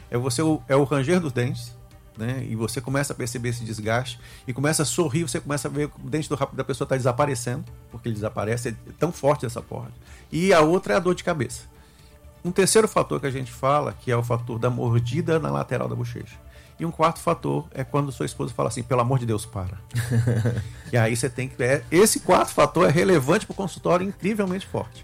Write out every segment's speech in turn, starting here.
É o ranger dos dentes, né? E você começa a perceber esse desgaste e começa a sorrir, você começa a ver que o dente da pessoa está desaparecendo, porque ele desaparece, é tão forte essa porra. E a outra é a dor de cabeça. Um terceiro fator que a gente fala, que é o fator da mordida na lateral da bochecha. E um quarto fator é quando sua esposa fala assim, pelo amor de Deus, para. E aí você tem que ver. Esse quarto fator é relevante para o consultório, incrivelmente forte.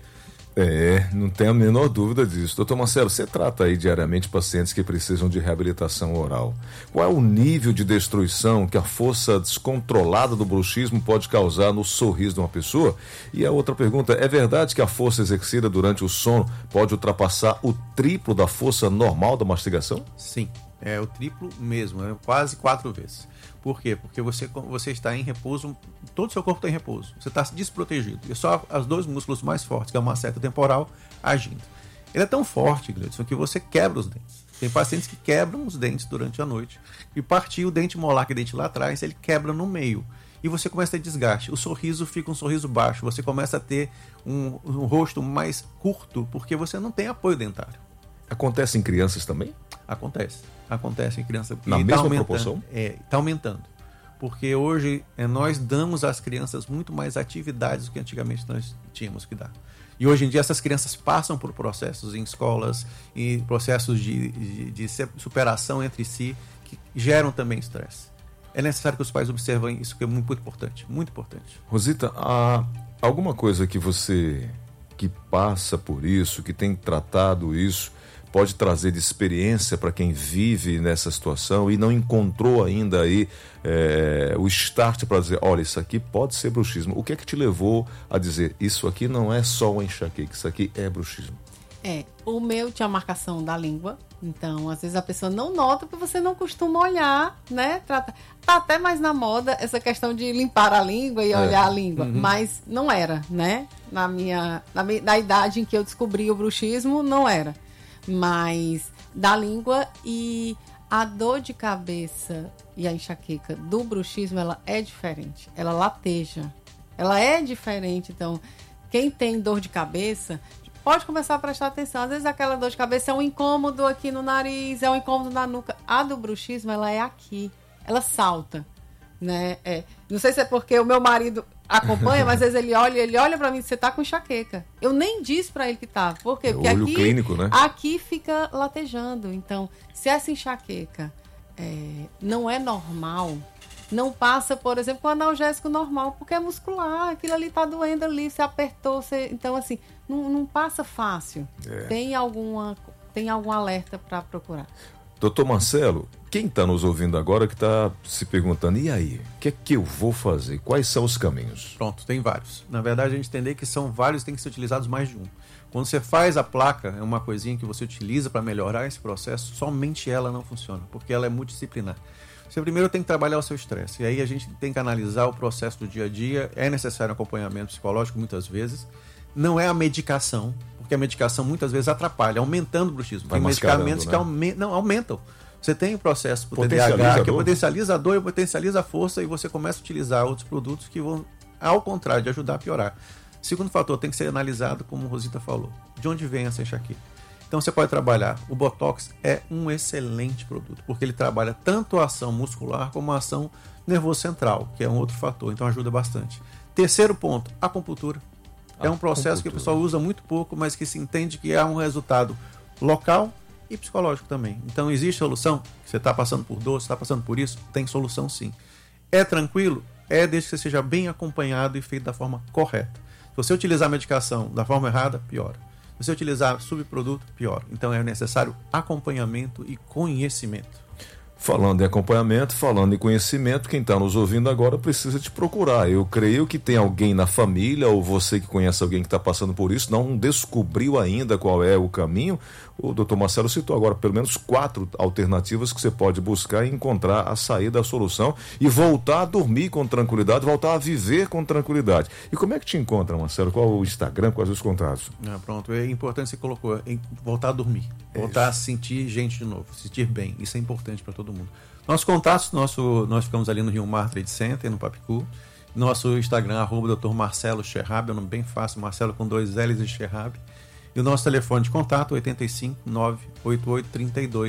Não tenho a menor dúvida disso. Doutor Marcelo, você trata aí diariamente pacientes que precisam de reabilitação oral. Qual é o nível de destruição que a força descontrolada do bruxismo pode causar no sorriso de uma pessoa? E a outra pergunta, é verdade que a força exercida durante o sono pode ultrapassar o triplo da força normal da mastigação? Sim, é o triplo mesmo, é quase 4 vezes. Por quê? Porque você está em repouso, todo o seu corpo está em repouso, você está desprotegido. E só os 2 músculos mais fortes, que é o masseter temporal, agindo. Ele é tão forte, Gleudson, que você quebra os dentes. Tem pacientes que quebram os dentes durante a noite. E partir o dente molar, que é o dente lá atrás, ele quebra no meio. E você começa a ter desgaste. O sorriso fica um sorriso baixo. Você começa a ter um rosto mais curto, porque você não tem apoio dentário. Acontece em crianças também? Acontece em criança. Na mesma proporção? Está aumentando. Porque hoje nós damos às crianças muito mais atividades do que antigamente nós tínhamos que dar. E hoje em dia essas crianças passam por processos em escolas e processos de superação entre si que geram também estresse. É necessário que os pais observem isso, que é muito importante. Muito importante. Rosita, há alguma coisa que você que passa por isso, que tem tratado isso, pode trazer de experiência para quem vive nessa situação e não encontrou ainda aí o start para dizer, olha, isso aqui pode ser bruxismo. O que é que te levou a dizer, isso aqui não é só uma enxaqueca, isso aqui é bruxismo? O meu tinha marcação da língua, então às vezes a pessoa não nota porque você não costuma olhar, né? Tá até mais na moda essa questão de limpar a língua e olhar a língua, mas não era, né? Na idade em que eu descobri o bruxismo, não era. Mas da língua, e a dor de cabeça e a enxaqueca do bruxismo, ela é diferente, ela lateja, ela é diferente. Então, quem tem dor de cabeça pode começar a prestar atenção. Às vezes aquela dor de cabeça é um incômodo aqui no nariz, é um incômodo na nuca. A do bruxismo, ela é aqui, ela salta, né? Não sei se é porque o meu marido acompanha, mas às vezes ele olha pra mim e diz, você tá com enxaqueca. Eu nem disse pra ele que tá. Por quê? Porque olho aqui, clínico, né? Aqui fica latejando. Então, se essa enxaqueca não é normal, não passa, por exemplo, com analgésico normal, porque é muscular, aquilo ali tá doendo ali, você apertou, então assim, não passa fácil. Tem algum alerta para procurar. Doutor Marcelo, quem está nos ouvindo agora que está se perguntando, e aí, o que é que eu vou fazer? Quais são os caminhos? Pronto, tem vários. Na verdade, a gente entender que são vários, tem que ser utilizados mais de um. Quando você faz a placa, é uma coisinha que você utiliza para melhorar esse processo, somente ela não funciona, porque ela é multidisciplinar. Você primeiro tem que trabalhar o seu estresse, e aí a gente tem que analisar o processo do dia a dia, é necessário acompanhamento psicológico muitas vezes, não é a medicação, porque a medicação muitas vezes atrapalha, aumentando o bruxismo. Tem medicamentos, né, que aumentam. Você tem o processo para o TDAH, que é potencializador e potencializa a força, e você começa a utilizar outros produtos que vão, ao contrário, de ajudar a piorar. Segundo fator, tem que ser analisado, como o Rosita falou, de onde vem essa enxaqueca. Então você pode trabalhar, o Botox é um excelente produto, porque ele trabalha tanto a ação muscular como a ação nervoso central, que é um outro fator, então ajuda bastante. Terceiro ponto, acupuntura. É um processo que o pessoal usa muito pouco, mas que se entende que há um resultado local e psicológico também. Então existe solução? Você está passando por dor, você está passando por isso? Tem solução sim. É tranquilo? Desde que você seja bem acompanhado e feito da forma correta. Se você utilizar a medicação da forma errada, piora. Se você utilizar subproduto, piora. Então é necessário acompanhamento e conhecimento. Falando em acompanhamento, falando em conhecimento, quem está nos ouvindo agora precisa te procurar. Eu creio que tem alguém na família, ou você que conhece alguém que está passando por isso, não descobriu ainda qual é o caminho. O doutor Marcelo citou agora pelo menos 4 alternativas que você pode buscar e encontrar a saída, a solução, e voltar a dormir com tranquilidade, voltar a viver com tranquilidade. E como é que te encontra, Marcelo? Qual o Instagram, quais os contatos? Pronto, é importante você colocou, voltar a dormir, voltar a sentir gente de novo, sentir bem. Isso é importante para todo mundo. Nossos contatos, nós ficamos ali no Rio Mar Trade Center, no Papicu. Nosso Instagram, @Dr. Marcelo Cherrabi, é um nome bem fácil, Marcelo com 2 L's e Cherrabi. E o nosso telefone de contato, 85 988 32